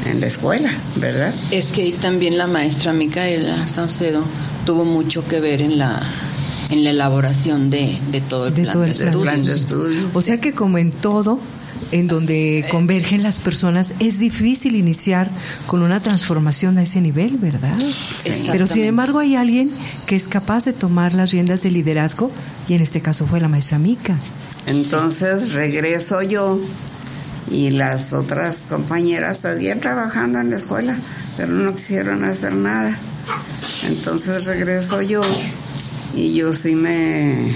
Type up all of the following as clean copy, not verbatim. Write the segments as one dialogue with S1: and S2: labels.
S1: en la escuela, ¿verdad?
S2: Es que también la maestra Micaela Saucedo tuvo mucho que ver en la elaboración de todo el plan de estudios.
S3: O sea que como en todo, en donde convergen las personas, es difícil iniciar con una transformación a ese nivel, ¿verdad? Pero sin embargo hay alguien que es capaz de tomar las riendas del liderazgo, y en este caso fue la maestra Mica.
S1: Entonces regreso yo y las otras compañeras seguían trabajando en la escuela, pero no quisieron hacer nada. Entonces regreso yo y yo sí me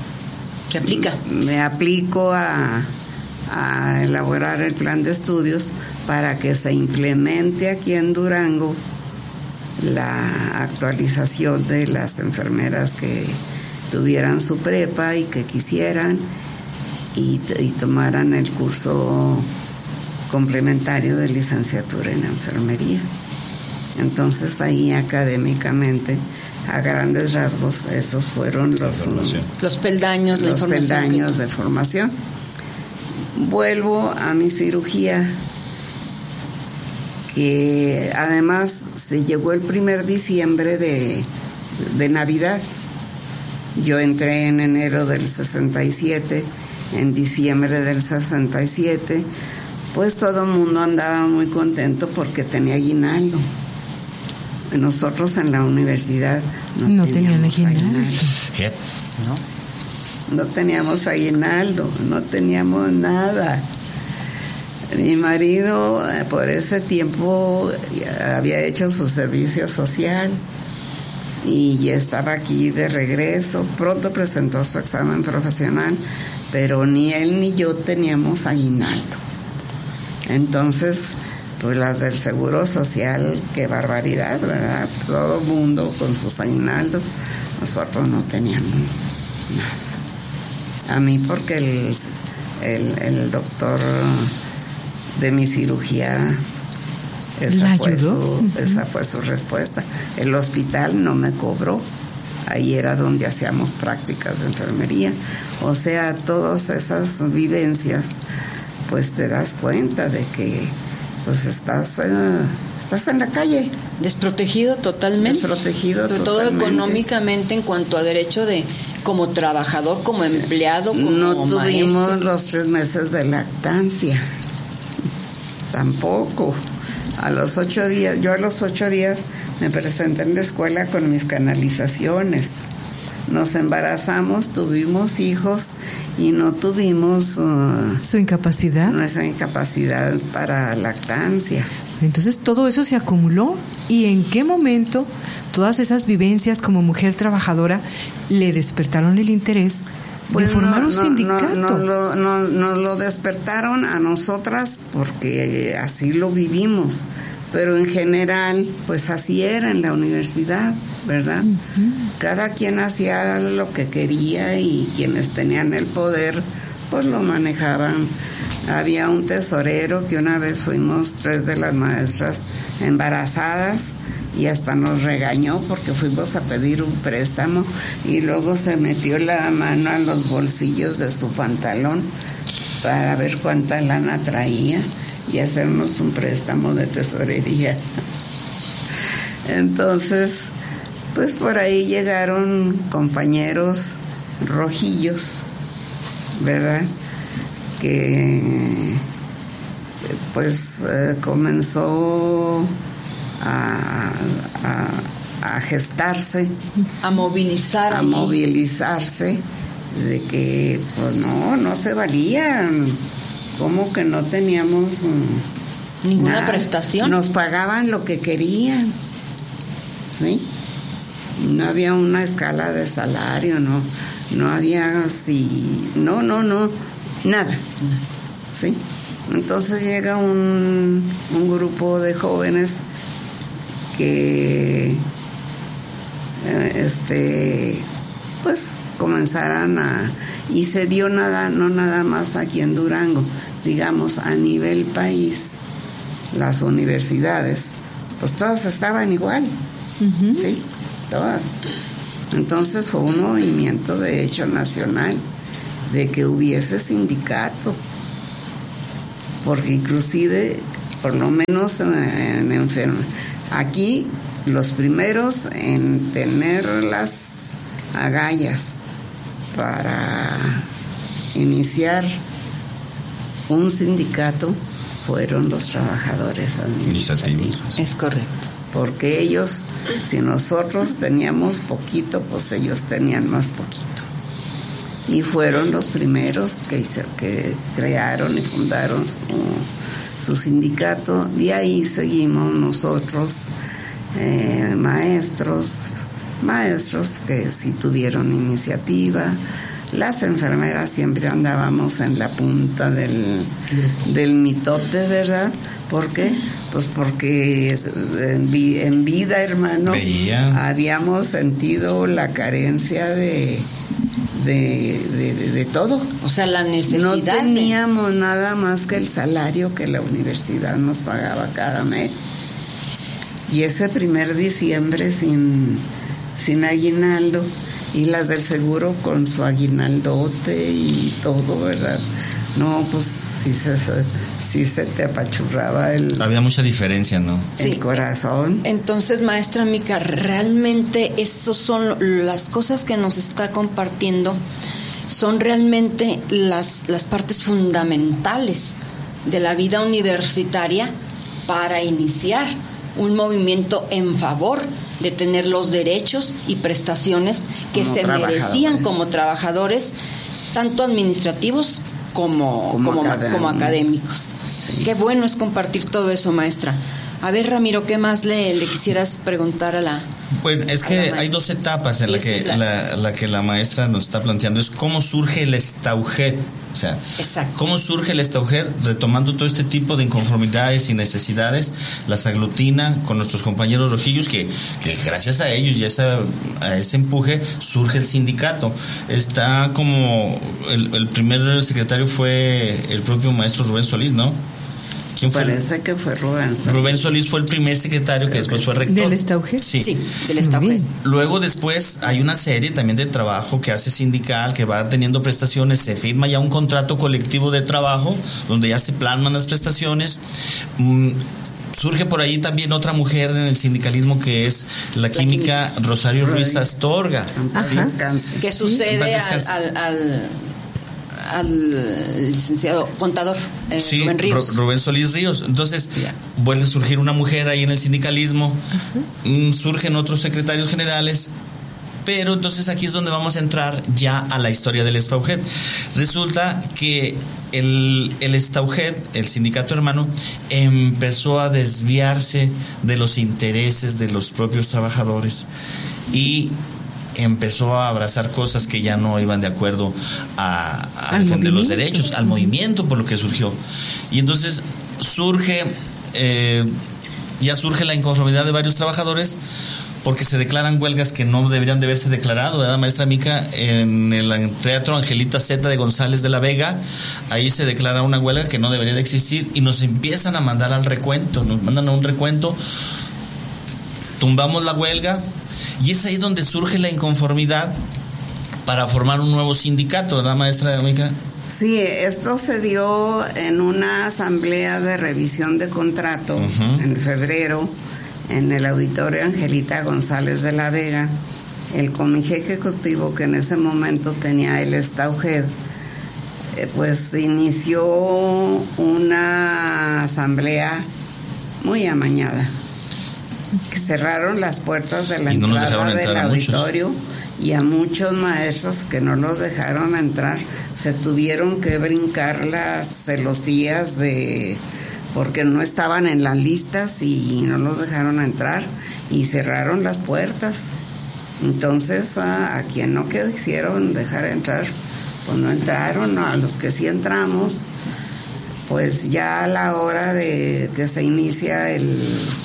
S1: aplico a elaborar el plan de estudios para que se implemente aquí en Durango la actualización de las enfermeras que tuvieran su prepa y que quisieran y tomaran el curso complementario de licenciatura en enfermería. Entonces ahí académicamente, a grandes rasgos, esos fueron
S2: los peldaños
S1: de formación. Vuelvo a mi cirugía, que además se llegó el 1 diciembre de Navidad. Yo entré en enero del 67, en diciembre del 67, pues todo el mundo andaba muy contento porque tenía aguinaldo. Nosotros en la universidad no teníamos aguinaldo. No teníamos aguinaldo, no teníamos nada. Mi marido por ese tiempo había hecho su servicio social y ya estaba aquí de regreso. Pronto presentó su examen profesional, pero ni él ni yo teníamos aguinaldo. Entonces, pues las del Seguro Social, qué barbaridad, ¿verdad? Todo el mundo con sus aguinaldos. Nosotros no teníamos nada. A mí porque el doctor de mi cirugía, esa fue su respuesta. El hospital no me cobró. Ahí era donde hacíamos prácticas de enfermería. O sea, todas esas vivencias, pues te das cuenta de que pues estás en la calle.
S2: Desprotegido totalmente. Sobre todo económicamente, en cuanto a derecho de como trabajador, como empleado, como
S1: no tuvimos
S2: maestro.
S1: Los 3 meses de lactancia. Tampoco. Yo a los 8 días me presenté en la escuela con mis canalizaciones. Nos embarazamos, tuvimos hijos y no tuvimos
S3: su incapacidad.
S1: Nuestra incapacidad para lactancia.
S3: Entonces todo eso se acumuló. ¿Y en qué momento todas esas vivencias como mujer trabajadora le despertaron el interés de formar un sindicato?
S1: Nos lo despertaron a nosotras porque así lo vivimos, pero en general pues así era en la universidad, ¿verdad? Uh-huh. Cada quien hacía lo que quería y quienes tenían el poder pues lo manejaban. Había un tesorero que una vez fuimos 3 de las maestras embarazadas y hasta nos regañó porque fuimos a pedir un préstamo y luego se metió la mano a los bolsillos de su pantalón para ver cuánta lana traía y hacernos un préstamo de tesorería. Entonces, pues por ahí llegaron compañeros rojillos, ¿verdad? Que pues comenzó a gestarse,
S2: a
S1: movilizarse de que pues no se valían, como que no teníamos
S2: ninguna prestación,
S1: nos pagaban lo que querían, ¿sí? No había una escala de salario, no había nada, ¿sí? Entonces llega un grupo de jóvenes que pues comenzaran y se dio no nada más aquí en Durango, digamos a nivel país, las universidades, pues todas estaban igual, uh-huh. Sí, todas. Entonces fue un movimiento de hecho nacional de que hubiese sindicato, porque inclusive por lo menos en enfermedad. Aquí los primeros en tener las agallas para iniciar un sindicato fueron los trabajadores administrativos.
S2: Es correcto.
S1: Porque ellos, si nosotros teníamos poquito, pues ellos tenían más poquito. Y fueron los primeros que crearon y fundaron su sindicato. De ahí seguimos nosotros, maestros que sí tuvieron iniciativa. Las enfermeras siempre andábamos en la punta del mitote, ¿verdad? ¿Por qué? Pues porque en vida, hermano, habíamos sentido la carencia de todo.
S2: O sea, la necesidad.
S1: No teníamos nada más que el salario que la universidad nos pagaba cada mes. Y ese primer diciembre sin aguinaldo, y las del seguro con su aguinaldote y todo, ¿verdad? No, pues sí se te apachurraba
S4: había mucha diferencia, ¿no?
S1: El corazón.
S2: Entonces, maestra Mica, realmente esos son las cosas que nos está compartiendo, son realmente las partes fundamentales de la vida universitaria para iniciar un movimiento en favor de tener los derechos y prestaciones que se merecían como trabajadores, tanto administrativos como académicos. Sí. Qué bueno es compartir todo eso, maestra. A ver, Ramiro, ¿qué más le quisieras preguntar a la...
S4: Bueno, es que hay dos etapas en la que la maestra nos está planteando. Es cómo surge el Staujet. O sea,
S2: exacto.
S4: Cómo surge el Staujet, retomando todo este tipo de inconformidades y necesidades, las aglutina con nuestros compañeros rojillos, que gracias a ellos y a ese empuje surge el sindicato. Está como el primer secretario fue el propio maestro Rubén Solís, ¿no?
S1: ¿Quién fue? Parece que fue Rubén Solís.
S4: Rubén Solís fue el primer secretario que después fue rector.
S3: ¿Del Staujet?
S2: Sí, del Staujet.
S4: Luego después hay una serie también de trabajo que hace sindical, que va teniendo prestaciones, se firma ya un contrato colectivo de trabajo, donde ya se plasman las prestaciones. Surge por ahí también otra mujer en el sindicalismo que es la química Rosario Ruiz Astorga.
S2: ¿Sí? Que sucede al licenciado contador Rubén Ríos.
S4: Rubén Solís Ríos. Entonces vuelve a surgir una mujer ahí en el sindicalismo, surgen otros secretarios generales, pero entonces aquí es donde vamos a entrar ya a la historia del Staujet. Resulta que el Staujet, el sindicato hermano, empezó a desviarse de los intereses de los propios trabajadores y empezó a abrazar cosas que ya no iban de acuerdo a defender los derechos, al movimiento por lo que surgió. Y entonces surge la inconformidad de varios trabajadores porque se declaran huelgas que no deberían de haberse declarado, ¿verdad, maestra Mica? En el Teatro Angelita Zeta de González de la Vega, ahí se declara una huelga que no debería de existir y nos empiezan a mandar al recuento, nos mandan a un recuento, tumbamos la huelga. Y es ahí donde surge la inconformidad para formar un nuevo sindicato, ¿verdad, maestra Mica?
S1: Sí, esto se dio en una asamblea de revisión de contrato en febrero en el Auditorio Angelita González de la Vega. El comité ejecutivo que en ese momento tenía el Staujet, pues inició una asamblea muy amañada. Que cerraron las puertas de la entrada del auditorio y a muchos maestros que no los dejaron entrar se tuvieron que brincar las celosías porque no estaban en las listas y no los dejaron entrar y cerraron las puertas. Entonces a quien no quisieron dejar entrar, pues no entraron. A los que sí entramos, pues ya a la hora de que se inicia el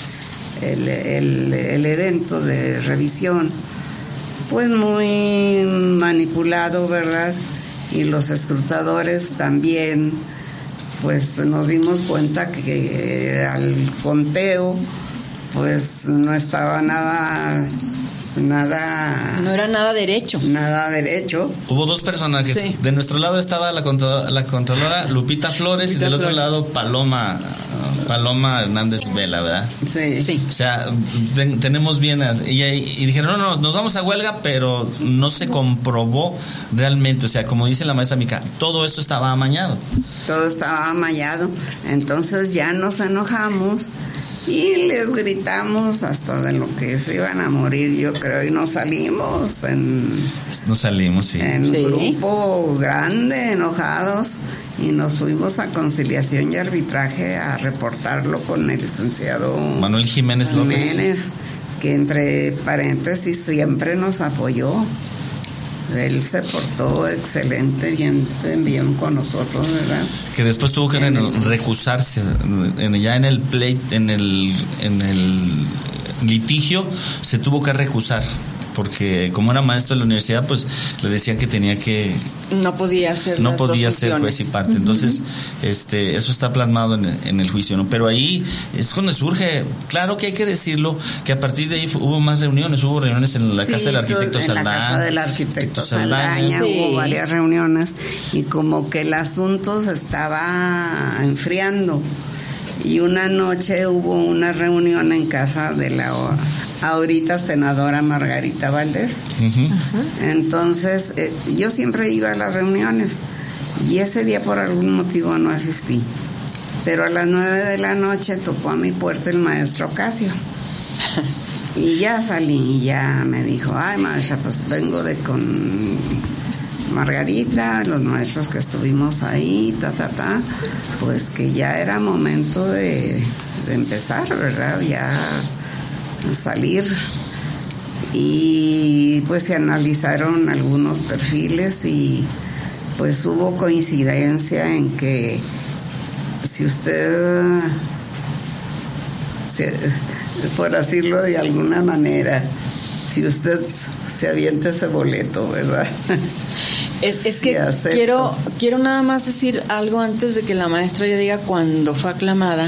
S1: evento de revisión, pues muy manipulado, ¿verdad? Y los escrutadores también, pues nos dimos cuenta que al conteo, pues no estaba nada nada...
S2: No era nada derecho.
S1: Nada derecho.
S4: Hubo dos personajes. Sí. De nuestro lado estaba la Contralora Lupita Flores y del otro lado Paloma Hernández Vela, ¿verdad?
S2: Sí.
S4: O sea, tenemos bien... Y dijeron, no, nos vamos a huelga, pero no se comprobó realmente. O sea, como dice la maestra Mica, todo esto estaba amañado.
S1: Todo estaba amañado. Entonces ya nos enojamos y les gritamos hasta de lo que se iban a morir, yo creo, y nos salimos, sí. En grupo grande, enojados, y nos fuimos a Conciliación y Arbitraje a reportarlo con el licenciado
S4: Manuel Jiménez López,
S1: que entre paréntesis siempre nos apoyó. Él se portó excelente, bien con nosotros, ¿verdad?
S4: Que después tuvo que recusarse ya en el pleito, en el litigio, se tuvo que recusar, porque como era maestro de la universidad, pues le decían que tenía que...
S2: No podía ser
S4: juez y parte. Entonces, eso está plasmado en el juicio, ¿no? Pero ahí es cuando surge, claro que hay que decirlo, que a partir de ahí hubo más reuniones, hubo reuniones en la casa del arquitecto Saldaña. En la casa del arquitecto
S1: Saldaña hubo varias reuniones, y como que el asunto se estaba enfriando. Y una noche hubo una reunión en casa de la ahorita senadora Margarita Valdés. Entonces yo siempre iba a las reuniones, y ese día por algún motivo no asistí, pero a las 9 de la noche tocó a mi puerta el maestro Casio y ya salí, y ya me dijo, ay maestra, pues vengo con Margarita, los maestros que estuvimos ahí, pues que ya era momento de empezar, ¿verdad? Ya salir. Y pues se analizaron algunos perfiles, y pues hubo coincidencia en que si usted, por decirlo de alguna manera, si usted se avienta ese boleto, ¿verdad?
S2: Es que quiero nada más decir algo antes de que la maestra ya diga cuando fue aclamada.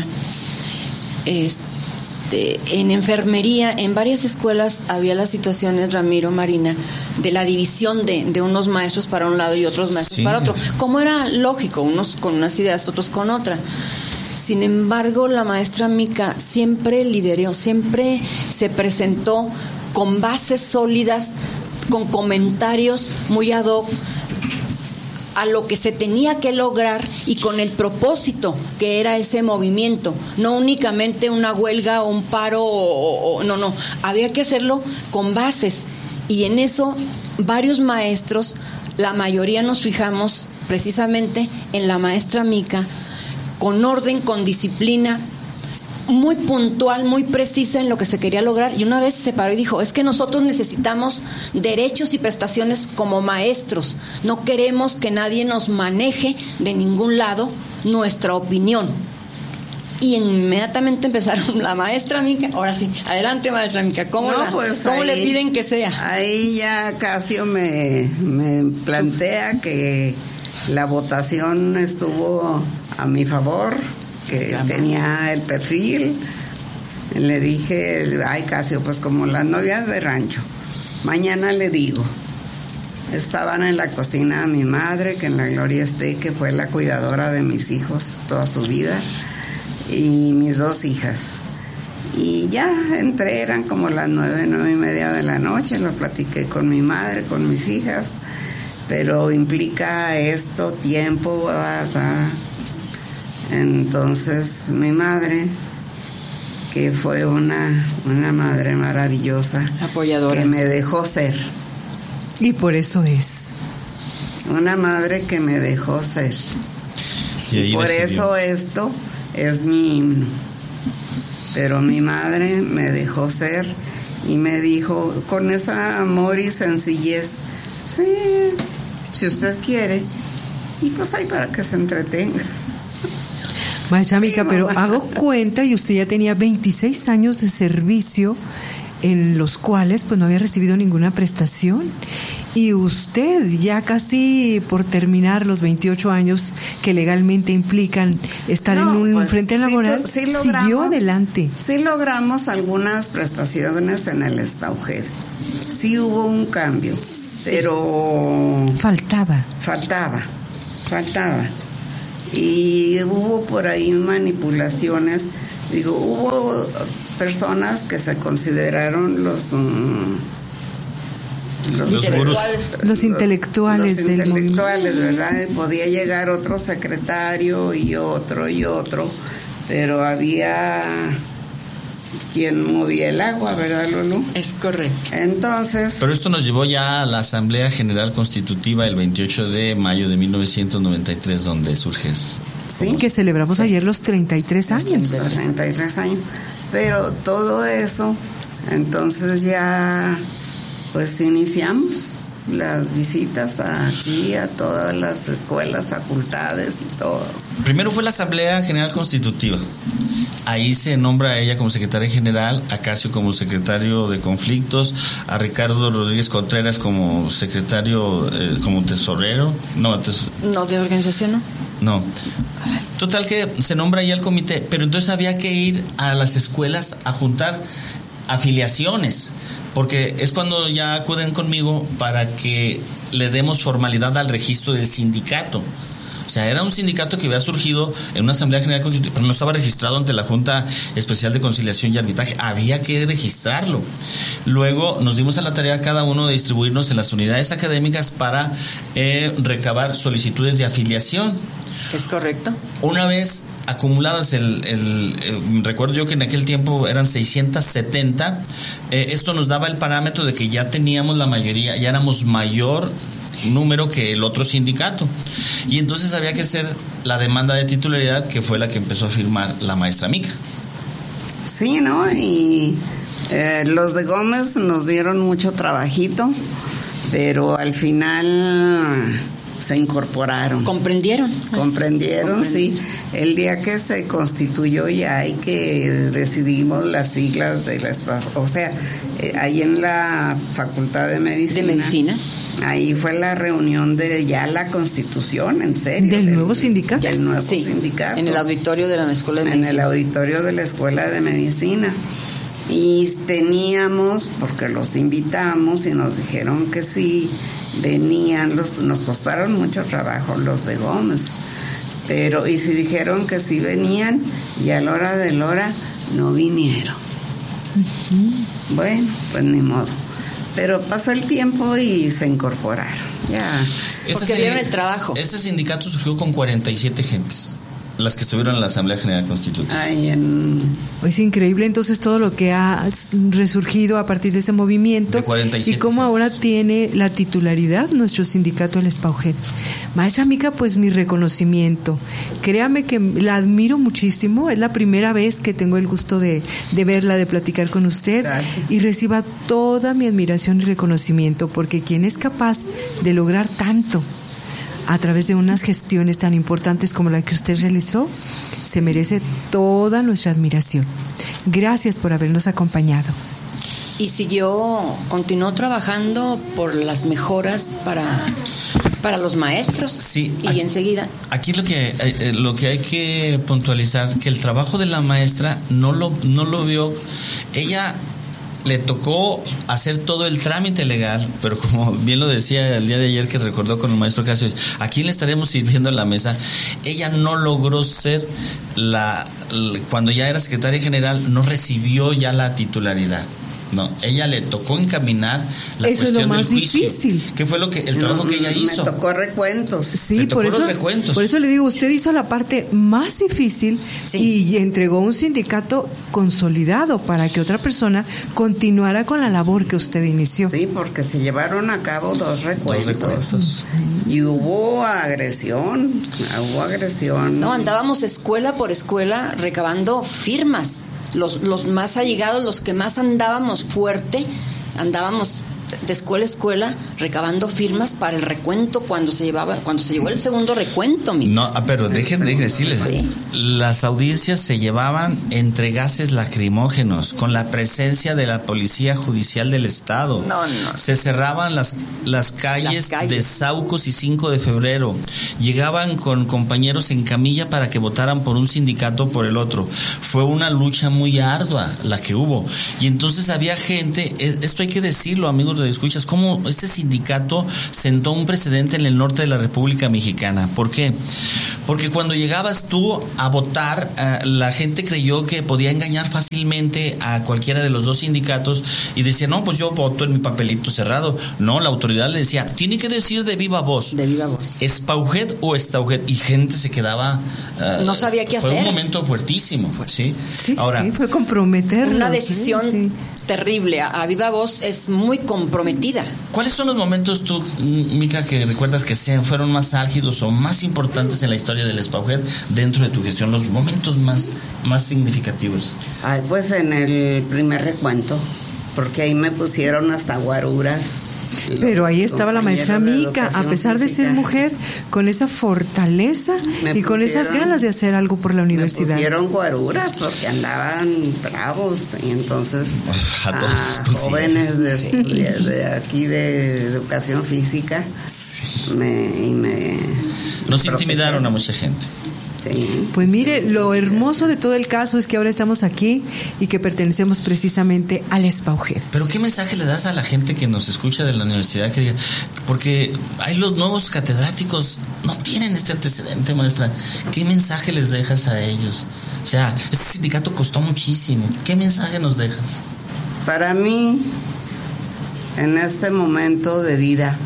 S2: En enfermería, en varias escuelas había las situaciones, Ramiro, Marina, de la división de unos maestros para un lado y otros maestros para otro, como era lógico, unos con unas ideas, otros con otra. Sin embargo, la maestra Mica siempre lideró, siempre se presentó con bases sólidas, con comentarios muy ad hoc a lo que se tenía que lograr y con el propósito que era ese movimiento, no únicamente una huelga o un paro, no, había que hacerlo con bases, y en eso varios maestros, la mayoría nos fijamos precisamente en la maestra Mica, con orden, con disciplina, muy puntual, muy precisa en lo que se quería lograr, y una vez se paró y dijo, es que nosotros necesitamos derechos y prestaciones como maestros, no queremos que nadie nos maneje de ningún lado nuestra opinión. Y inmediatamente empezaron, la maestra Mica, ahora sí, adelante maestra Mica, ¿cómo le piden que sea?
S1: Ahí ya Casio me plantea que la votación estuvo a mi favor, que tenía el perfil. Le dije, ay Casio, pues como las novias de rancho, mañana le digo. Estaban en la cocina mi madre, que en la gloria esté, que fue la cuidadora de mis hijos toda su vida, y mis dos hijas. Y ya entré, eran como las 9:30 de la noche, lo platiqué con mi madre, con mis hijas, pero implica esto, tiempo, Entonces mi madre, que fue una madre maravillosa,
S2: apoyadora,
S1: que me dejó ser.
S3: Y por eso es.
S1: Una madre que me dejó ser. Y por eso esto es mi himno. Pero mi madre me dejó ser y me dijo con ese amor y sencillez, sí, si usted quiere, y pues hay para que se entretenga.
S3: Maestra Mica, pero hago cuenta, y usted ya tenía 26 años de servicio, en los cuales pues no había recibido ninguna prestación, y usted ya casi por terminar los 28 años que legalmente implican estar en un frente laboral, siguió adelante.
S1: Sí logramos algunas prestaciones en el Estaujet, sí hubo un cambio, pero faltaba. Y hubo por ahí manipulaciones. Digo, hubo personas que se consideraron los intelectuales del movimiento, ¿verdad? Podía llegar otro secretario y otro, pero había quien movía el agua, ¿verdad, Lulú?
S2: Es correcto.
S1: Entonces...
S4: Pero esto nos llevó ya a la Asamblea General Constitutiva el 28 de mayo de 1993, donde surge...
S3: Sí, que celebramos ayer los 33 años.
S1: Los 33 años. Pero todo eso, entonces ya, pues iniciamos las visitas aquí a todas las escuelas, facultades y todo.
S4: Primero fue la Asamblea General Constitutiva. Ahí se nombra a ella como secretaria general, a Casio como secretario de conflictos, a Ricardo Rodríguez Contreras como secretario, como tesorero. No,
S2: de organización, ¿no?
S4: No. Total que se nombra ahí al comité, pero entonces había que ir a las escuelas a juntar afiliaciones, porque es cuando ya acuden conmigo para que le demos formalidad al registro del sindicato. O sea, era un sindicato que había surgido en una Asamblea General Constitutiva, pero no estaba registrado ante la Junta Especial de Conciliación y Arbitraje. Había que registrarlo. Luego nos dimos a la tarea cada uno de distribuirnos en las unidades académicas para recabar solicitudes de afiliación.
S2: Es correcto.
S4: Una vez acumuladas recuerdo yo que en aquel tiempo eran 670, esto nos daba el parámetro de que ya teníamos la mayoría, ya éramos mayor número que el otro sindicato, y entonces había que hacer la demanda de titularidad, que fue la que empezó a firmar la maestra Mica.
S1: Sí, ¿no? Y los de Gómez nos dieron mucho trabajito, pero al final se incorporaron.
S2: ¿Comprendieron?
S1: Comprendieron, sí. El día que se constituyó ya y que decidimos las siglas de las... O sea, ahí en la Facultad de Medicina. Ahí fue la reunión de ya la constitución, en serio.
S3: ¿Del nuevo sindicato?
S1: Del nuevo sindicato.
S2: En el auditorio de la Escuela de Medicina.
S1: En el auditorio de la Escuela de Medicina. Y teníamos, porque los invitamos y nos dijeron que sí, venían, nos costaron mucho trabajo los de Gómez. Pero, y si dijeron que sí venían, y a la hora de la hora no vinieron. Uh-huh. Bueno, pues ni modo. Pero pasó el tiempo y se incorporaron. Ya.
S2: Porque vieron el trabajo.
S4: Este sindicato surgió con 47 gentes, las que estuvieron en la Asamblea General Constitutiva.
S3: Es increíble entonces todo lo que ha resurgido a partir de ese movimiento, y cómo ahora tiene la titularidad nuestro sindicato el SPAUJET. Maestra Mica, pues mi reconocimiento. Créame que la admiro muchísimo. Es la primera vez que tengo el gusto de verla, de platicar con usted. Gracias. Y reciba toda mi admiración y reconocimiento, porque quien es capaz de lograr tanto a través de unas gestiones tan importantes como la que usted realizó, se merece toda nuestra admiración. Gracias por habernos acompañado.
S2: Y continuó trabajando por las mejoras para los maestros.
S4: Sí,
S2: y aquí, enseguida.
S4: Aquí lo que hay que puntualizar, que el trabajo de la maestra no lo vio. Ella le tocó hacer todo el trámite legal, pero como bien lo decía el día de ayer que recordó con el maestro Casio, ¿a quién le estaremos sirviendo en la mesa? Ella no logró ser cuando ya era secretaria general, no recibió ya la titularidad. No, ella le tocó encaminar la
S3: eso
S4: cuestión
S3: es lo más
S4: del juicio.
S3: Difícil.
S4: ¿Qué fue el trabajo que ella hizo?
S1: Me tocó recuentos.
S3: Sí, por eso le digo, usted hizo la parte más difícil, sí, y entregó un sindicato consolidado para que otra persona continuara con la labor que usted inició.
S1: Sí, porque se llevaron a cabo dos recuentos. Y hubo agresión.
S2: No, andábamos escuela por escuela recabando firmas. Los más allegados, los que más andábamos fuerte, andábamos de escuela a escuela recabando firmas para el recuento cuando se llegó el segundo recuento.
S4: No, pero déjenme decirles, sí, las audiencias se llevaban entre gases lacrimógenos, con la presencia de la Policía Judicial del Estado.
S2: No.
S4: Se cerraban las calles de Saucos y 5 de febrero. Llegaban con compañeros en camilla para que votaran por un sindicato o por el otro. Fue una lucha muy ardua la que hubo. Y entonces había gente, esto hay que decirlo, amigos amigos radioescuchas, cómo este sindicato sentó un precedente en el norte de la República Mexicana. ¿Por qué? Porque cuando llegabas tú a votar, la gente creyó que podía engañar fácilmente a cualquiera de los dos sindicatos y decía, no, pues yo voto en mi papelito cerrado. No, la autoridad le decía, tiene que decir de viva voz.
S2: De viva voz.
S4: ¿Spauget o Stauget? Y gente se quedaba...
S2: no sabía qué hacer.
S4: Fue un momento fuertísimo. ¿Sí?
S3: Ahora, sí, fue comprometernos.
S2: Una decisión terrible. A viva voz es muy comprometida.
S4: ¿Cuáles son los momentos tú, Mica, que recuerdas que fueron más álgidos o más importantes en la historia del Spauget dentro de tu gestión? Los momentos más significativos.
S1: Ay, pues en el primer recuento, porque ahí me pusieron hasta guaruras.
S3: Pero ahí estaba la maestra Mica, a pesar de ser mujer, con esa fortaleza y con esas ganas de hacer algo por la universidad.
S1: Me pusieron guaruras porque andaban bravos, y entonces a jóvenes de aquí de educación física
S4: nos intimidaron a mucha gente.
S1: Sí,
S3: pues mire, lo hermoso de todo el caso es que ahora estamos aquí y que pertenecemos precisamente al Spauget.
S4: Pero ¿qué mensaje le das a la gente que nos escucha de la universidad? Porque hay los nuevos catedráticos, no tienen este antecedente, maestra. ¿Qué mensaje les dejas a ellos? O sea, este sindicato costó muchísimo. ¿Qué mensaje nos dejas?
S1: Para mí, en este momento de vida,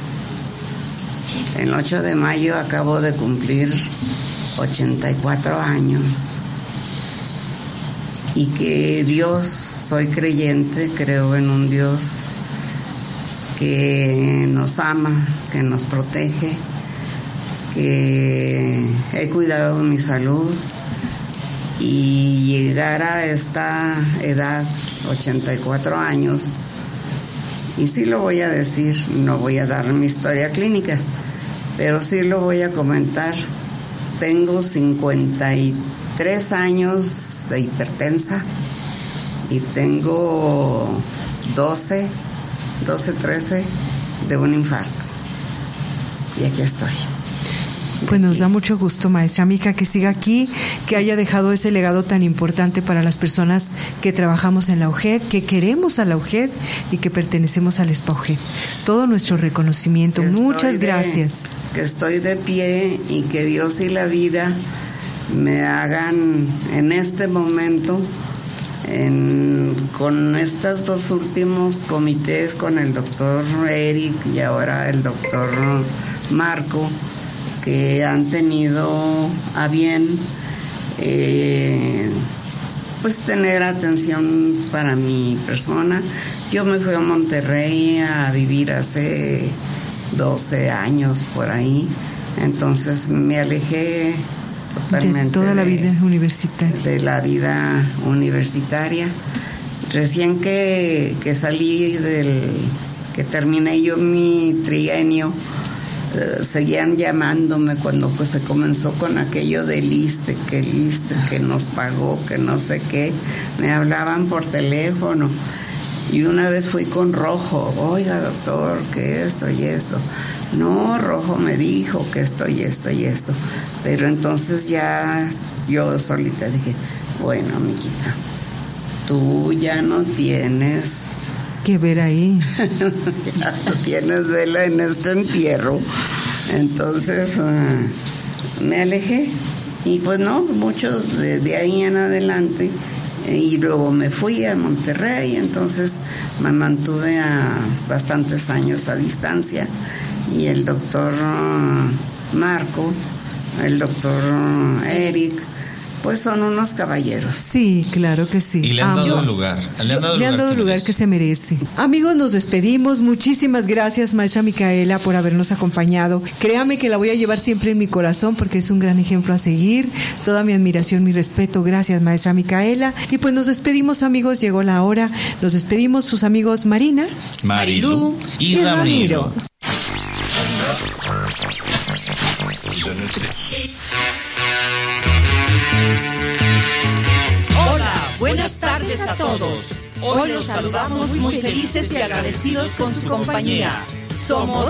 S1: el 8 de mayo acabo de cumplir 84 años, y que Dios, soy creyente, creo en un Dios que nos ama, que nos protege, que he cuidado mi salud, y llegar a esta edad, 84 años, y sí lo voy a decir, no voy a dar mi historia clínica, pero sí lo voy a comentar. Tengo 53 años de hipertensa y tengo 13 de un infarto. Y aquí estoy.
S3: Pues nos da mucho gusto, maestra Mica, que siga aquí, que haya dejado ese legado tan importante para las personas que trabajamos en la UGED, que queremos a la UGED y que pertenecemos al Spauget. Todo nuestro reconocimiento. Muchas gracias.
S1: Que estoy de pie y que Dios y la vida me hagan en este momento, con estos dos últimos comités, con el doctor Eric y ahora el doctor Marco, que han tenido a bien pues tener atención para mi persona. Yo me fui a Monterrey a vivir hace 12 años por ahí, entonces me alejé totalmente
S3: de toda la vida universitaria.
S1: De la vida universitaria. Recién que salí que terminé yo mi trienio, seguían llamándome cuando se comenzó con aquello del ISSSTE, que el ISSSTE que nos pagó, que no sé qué, me hablaban por teléfono. Y una vez fui con Rojo, oiga doctor, que esto y esto. No, Rojo me dijo que esto y esto y esto. Pero entonces ya yo solita dije, bueno, Miquita, tú ya no tienes
S3: que ver ahí.
S1: Ya no tienes vela en este entierro. Entonces me alejé. Y pues no, muchos de ahí en adelante. Y luego me fui a Monterrey, entonces me mantuve bastantes años a distancia. Y el doctor Marco, el doctor Eric, pues son unos caballeros.
S3: Sí, claro que sí.
S4: Y le han dado el lugar. Le han dado el lugar
S3: que se merece. Amigos, nos despedimos. Muchísimas gracias, maestra Micaela, por habernos acompañado. Créame que la voy a llevar siempre en mi corazón porque es un gran ejemplo a seguir. Toda mi admiración, mi respeto. Gracias, maestra Micaela. Y pues nos despedimos, amigos. Llegó la hora. Nos despedimos sus amigos Marina,
S4: Marilu y Ramiro.
S5: Buenas tardes a todos. Hoy los saludamos muy felices y agradecidos con su compañía. Somos